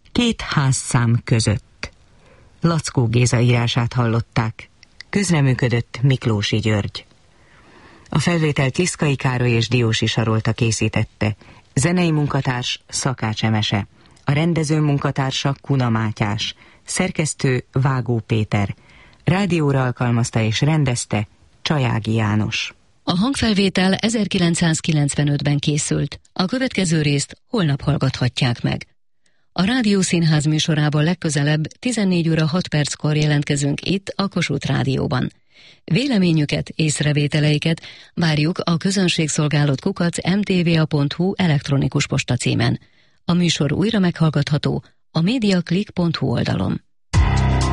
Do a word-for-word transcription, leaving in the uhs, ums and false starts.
Két házszám között. Lackó Géza írását hallották. Közreműködött Miklósi György. A felvételt Liszkai Károly és Diósi Sarolta készítette. Zenei munkatárs Szakács Emese. A rendező munkatársa Kuna Mátyás. Szerkesztő Vágó Péter. Rádióra alkalmazta és rendezte Csajági János. A hangfelvétel ezerkilencszázkilencvenötben készült. A következő részt holnap hallgathatják meg. A Rádiószínház műsorában legközelebb tizennégy óra hat perckor jelentkezünk itt a Kossuth Rádióban. Véleményüket, észrevételeiket várjuk a közönségszolgálat kukac em té vé á pont hu elektronikus postacímen. A műsor újra meghallgatható a mediaclick pont hu oldalon.